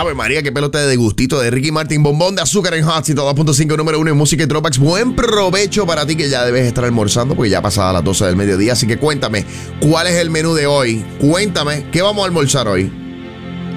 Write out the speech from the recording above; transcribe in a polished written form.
Ave María, qué pelota de gustito de Ricky Martin, bombón de azúcar en Hot 102.5, número 1 en música y throwbacks. Buen provecho para ti que ya debes estar almorzando porque ya pasada las 12 del mediodía. Así que cuéntame, ¿cuál es el menú de hoy? Cuéntame, ¿qué vamos a almorzar hoy?